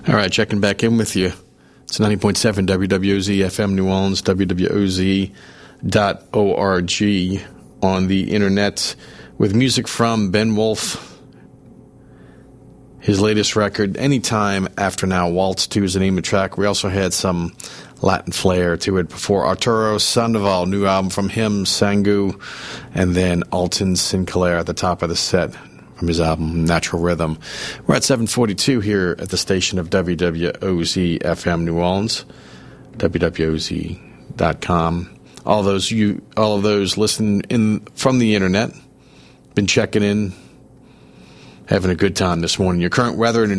All right, checking back in with you. It's 90.7 WWOZ FM New Orleans, WWOZ.org on the internet with music from Ben Wolf. His latest record, Anytime After Now, Waltz 2 is the name of the track. We also had some Latin flair to it before. Arturo Sandoval, new album from him, Sangu, and then Alton Sinclair at the top of the set from his album, Natural Rhythm. We're at 742 here at the station of WWOZ FM New Orleans, WWOZ.com. All of those listening in from the internet, been checking in, having a good time this morning. Your current weather in